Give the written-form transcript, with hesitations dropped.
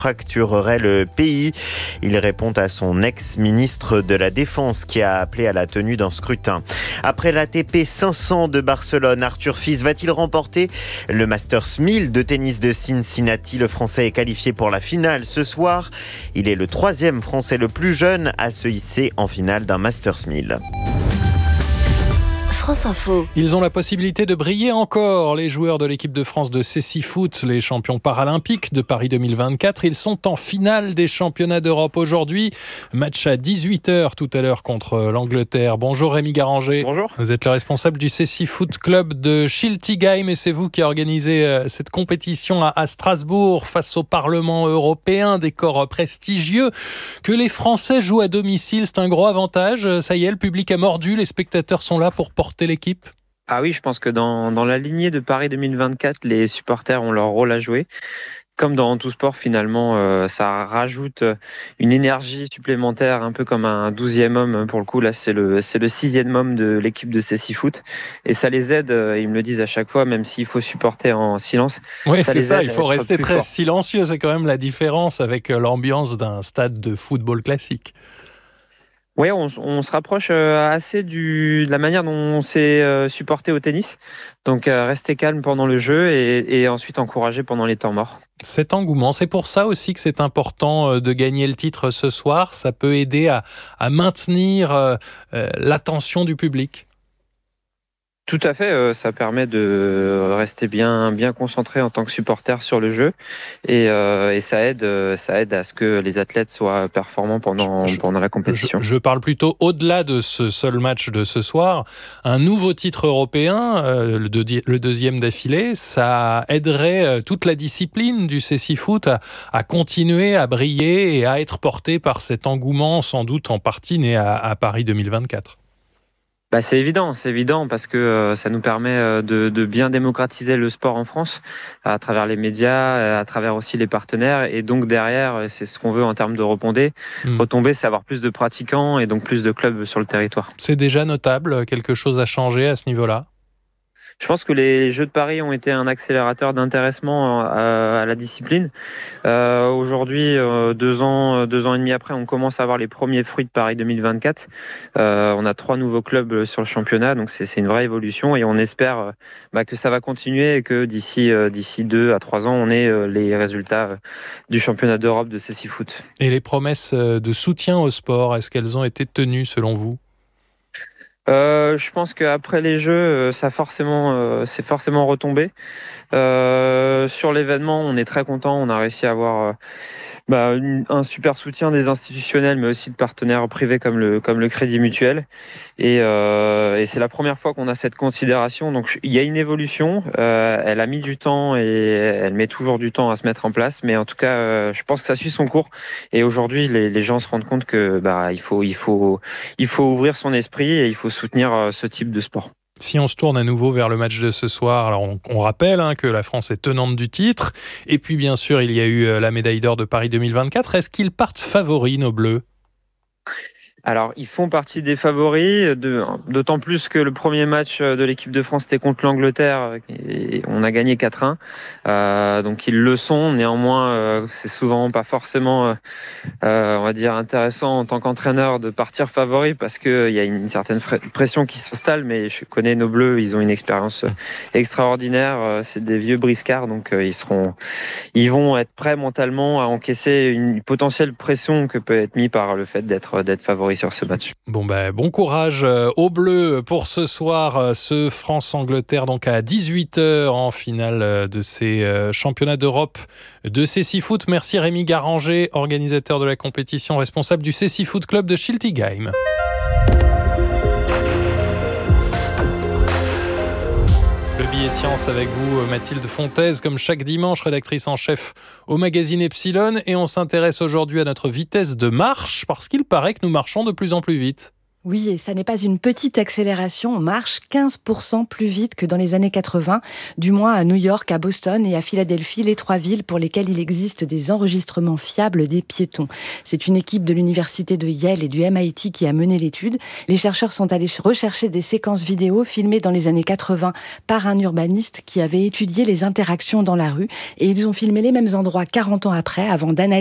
fracturerait le pays. Il répond à son ex-ministre de la Défense qui a appelé à la tenue d'un scrutin. Après l'ATP 500 de Barcelone, Arthur Fils va-t-il remporter le Masters 1000 de tennis de Cincinnati? Le Français est qualifié pour la finale ce soir. Il est le 3e Français le plus jeune à se hisser en finale d'un Masters 1000. France Info. Ils ont la possibilité de briller encore. Les joueurs de l'équipe de France de cécifoot, les champions paralympiques de Paris 2024, ils sont en finale des championnats d'Europe aujourd'hui. Match à 18h tout à l'heure contre l'Angleterre. Bonjour Rémi Garanger. Bonjour. Vous êtes le responsable du cécifoot club de Schiltigheim et c'est vous qui organisez cette compétition à Strasbourg face au Parlement européen. Décor prestigieux. Que les Français jouent à domicile, c'est un gros avantage. Ça y est, le public a mordu, les spectateurs sont là pour porter l'équipe? Ah oui, je pense que dans la lignée de Paris 2024, les supporters ont leur rôle à jouer. Comme dans tout sport, finalement, ça rajoute une énergie supplémentaire, un peu comme un 12e homme. Pour le coup, là, c'est le 6e homme de l'équipe de cécifoot. Et ça les aide, ils me le disent à chaque fois, même s'il faut supporter en silence. Oui, c'est ça, il faut rester très silencieux. C'est quand même la différence avec l'ambiance d'un stade de football classique. Oui, on se rapproche assez de la manière dont on s'est supporté au tennis. Donc, rester calme pendant le jeu et ensuite encourager pendant les temps morts. Cet engouement, c'est pour ça aussi que c'est important de gagner le titre ce soir. Ça peut aider à maintenir l'attention du public. Tout à fait, ça permet de rester bien concentré en tant que supporter sur le jeu et ça aide à ce que les athlètes soient performants pendant la compétition. Je parle plutôt au-delà de ce seul match de ce soir. Un nouveau titre européen, le 2e d'affilée, ça aiderait toute la discipline du cécifoot à continuer à briller et à être porté par cet engouement sans doute en partie né à Paris 2024. C'est évident parce que ça nous permet de bien démocratiser le sport en France à travers les médias, à travers aussi les partenaires et donc derrière, c'est ce qu'on veut en termes de retombées, c'est avoir plus de pratiquants et donc plus de clubs sur le territoire. C'est déjà notable, quelque chose a changé à ce niveau-là? Je pense que les Jeux de Paris ont été un accélérateur d'intéressement à la discipline. Aujourd'hui, 2 ans et demi après, on commence à avoir les premiers fruits de Paris 2024. On a 3 nouveaux clubs sur le championnat, donc c'est une vraie évolution et on espère que ça va continuer et que d'ici 2 à 3 ans, on ait les résultats du championnat d'Europe de cécifoot. Et les promesses de soutien au sport, est-ce qu'elles ont été tenues selon vous ? Je pense qu'après les Jeux, c'est forcément retombé. Sur l'événement, on est très content. On a réussi à avoir un super soutien des institutionnels, mais aussi de partenaires privés comme le Crédit Mutuel. Et c'est la première fois qu'on a cette considération. Donc il y a une évolution. Elle a mis du temps et elle met toujours du temps à se mettre en place. Mais en tout cas, je pense que ça suit son cours. Et aujourd'hui, les gens se rendent compte que il faut ouvrir son esprit et il faut soutenir ce type de sport. Si on se tourne à nouveau vers le match de ce soir, alors on rappelle que la France est tenante du titre. Et puis bien sûr, il y a eu la médaille d'or de Paris 2024. Est-ce qu'ils partent favoris, nos Bleus ? Alors, ils font partie des favoris, d'autant plus que le premier match de l'équipe de France était contre l'Angleterre et on a gagné 4-1. Donc, ils le sont. Néanmoins, c'est souvent pas forcément, on va dire, intéressant en tant qu'entraîneur de partir favori parce qu'il y a une certaine pression qui s'installe. Mais je connais nos Bleus, ils ont une expérience extraordinaire. C'est des vieux briscards, donc ils vont être prêts mentalement à encaisser une potentielle pression que peut être mise par le fait d'être favoris sur ce match. Bon courage aux Bleus pour ce soir, ce France-Angleterre donc à 18h en finale de ces championnats d'Europe de cécifoot. Merci Rémi Garanger, organisateur de la compétition, responsable du cécifoot club de Schiltigheim. Le billet science avec vous, Mathilde Fontaise, comme chaque dimanche, rédactrice en chef au magazine Epsilon. Et on s'intéresse aujourd'hui à notre vitesse de marche, parce qu'il paraît que nous marchons de plus en plus vite. Oui, et ça n'est pas une petite accélération. On marche 15% plus vite que dans les années 80, du moins à New York, à Boston et à Philadelphie, les 3 villes pour lesquelles il existe des enregistrements fiables des piétons. C'est une équipe de l'université de Yale et du MIT qui a mené l'étude. Les chercheurs sont allés rechercher des séquences vidéo filmées dans les années 80 par un urbaniste qui avait étudié les interactions dans la rue, et ils ont filmé les mêmes endroits 40 ans après, avant d'analyser